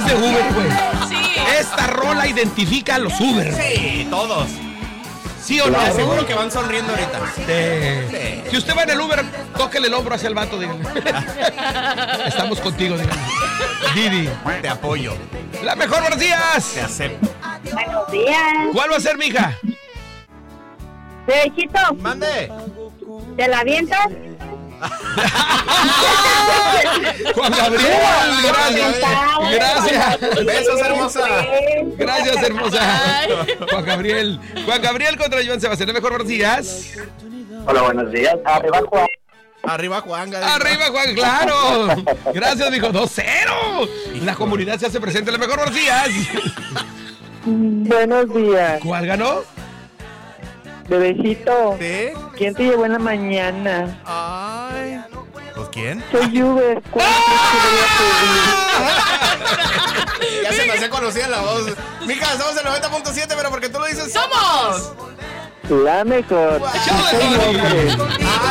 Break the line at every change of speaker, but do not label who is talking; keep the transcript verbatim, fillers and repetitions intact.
de Uber, güey.
Sí.
Esta rola identifica a los Uber.
Sí, todos.
¿Sí o no?
Te aseguro que van sonriendo ahorita.
Sí. Si usted va en el Uber, tóquele el hombro hacia el vato, dígale. Estamos contigo, dígale. Didi.
Te apoyo.
La mejor, buenos días.
Te acepto.
Buenos días.
¿Cuál va a ser, mija?
Bebecito,
Mande.
¿te la avientas?
Juan Gabriel, gracias. Gracias.
Besos, hermosa.
Gracias, hermosa.
Ay.
Juan Gabriel. Juan Gabriel contra Joan Sebastián. La mejor, buenos días.
Hola, buenos días. Arriba, Juan.
Arriba, Juan. Gabriel.
Arriba, Juan, claro. Gracias, mijo. dos cero. La comunidad se hace presente. La mejor, buenos días.
Buenos días,
¿Cuál ganó?
bebecito.
¿Sí?
¿Quién te llevó en la mañana?
Ay. ¿Pues quién?
Soy Uber. ¿Cuál
Ya se me hacía conocida la voz. Mija, estamos en noventa punto siete, pero porque tú lo dices.
¡Somos!
La mejor.
Chao,
Soy
Tony.
hombre.
Ah,